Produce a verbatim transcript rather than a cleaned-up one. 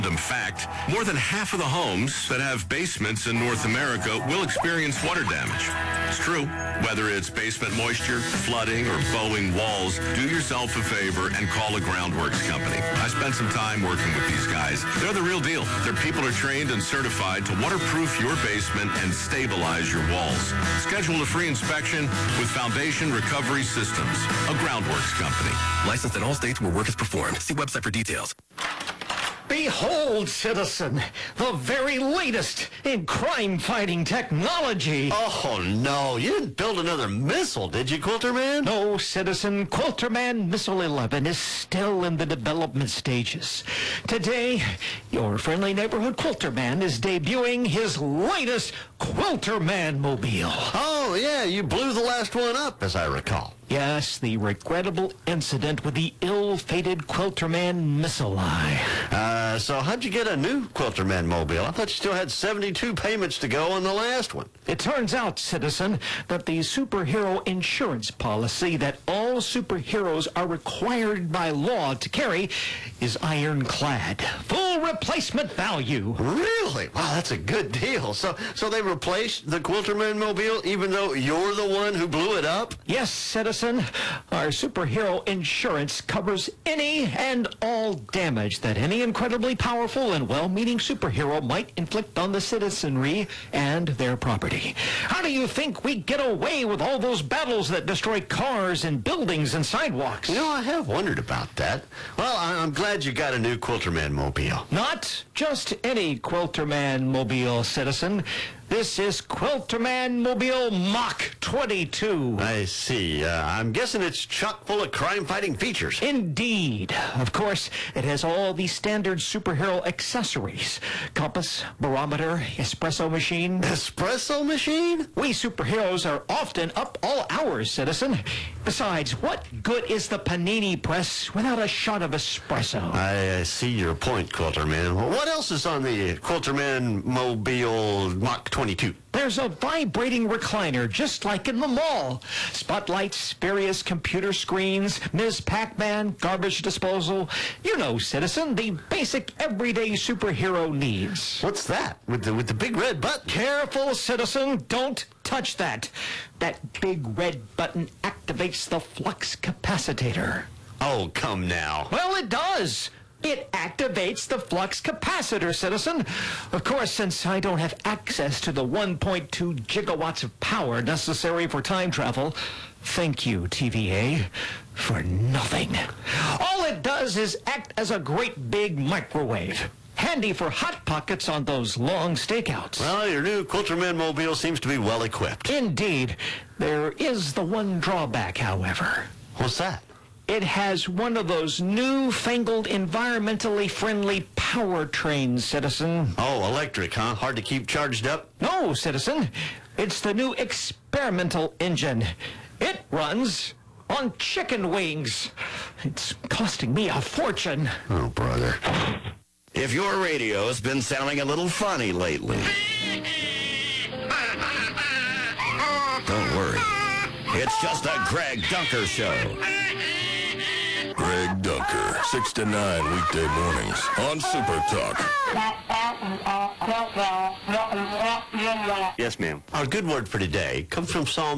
In fact, more than half of the homes that have basements in North America will experience water damage. It's true. Whether it's basement moisture, flooding, or bowing walls, do yourself a favor and call a Groundworks company. I spent some time working with these guys. They're the real deal. Their people are trained and certified to waterproof your basement and stabilize your walls. Schedule a free inspection with Foundation Recovery Systems, a Groundworks company. Licensed in all states where work is performed. See website for details. Behold, citizen, the very latest in crime-fighting technology. Oh, no. You didn't build another missile, did you, Quilterman? No, citizen. Quilterman Missile eleven is still in the development stages. Today, your friendly neighborhood Quilterman is debuting his latest Quilterman mobile. Oh, yeah, you blew the last one up, as I recall. Yes, the regrettable incident with the ill-fated Quilterman missile eye. Uh, so how'd you get a new Quilterman mobile? I thought you still had seventy-two payments to go on the last one. It turns out, citizen, that the superhero insurance policy that all superheroes are required by law to carry is ironclad. Full replacement value. Really? Wow, that's a good deal. So, so they replaced the Quilterman mobile even though you're the one who blew it up? Yes, citizen. Our superhero insurance covers any and all damage that any incredibly powerful and well-meaning superhero might inflict on the citizenry and their property. How do you think we get away with all those battles that destroy cars and buildings and sidewalks? You know, I have wondered about that. Well, I- I'm glad you got a new Quilterman mobile. Not just any Quilterman mobile, citizen. This is Quilterman Mobile Mach twenty-two. I see. Uh, I'm guessing it's chock full of crime-fighting features. Indeed. Of course, it has all the standard superhero accessories. Compass, barometer, espresso machine. Espresso machine? We superheroes are often up all hours, citizen. Besides, what good is the panini press without a shot of espresso? I, I see your point, Quilterman. What else is on the Quilterman Mobile Mach twenty-two? There's a vibrating recliner, just like in the mall. Spotlights, various computer screens, Miz Pac-Man, garbage disposal. You know, citizen, the basic everyday superhero needs. What's that? With the, with the big red button? Careful, citizen. Don't touch that. That big red button activates the flux capacitor. Oh, come now. Well, it does. It activates the flux capacitor, citizen. Of course, since I don't have access to the one point two gigawatts of power necessary for time travel, thank you, T V A, for nothing. All it does is act as a great big microwave. Handy for hot pockets on those long stakeouts. Well, your new Quilterman mobile seems to be well equipped. Indeed. There is the one drawback, however. What's that? It has one of those newfangled, environmentally friendly powertrains, citizen. Oh, electric, huh? Hard to keep charged up? No, citizen. It's the new experimental engine. It runs on chicken wings. It's costing me a fortune. Oh, brother. If your radio's been sounding a little funny lately, don't worry. It's just a Greg Dunker Show. Greg Dunker, six to nine weekday mornings on Super Talk. Yes, ma'am. Our good word for today comes from Psalm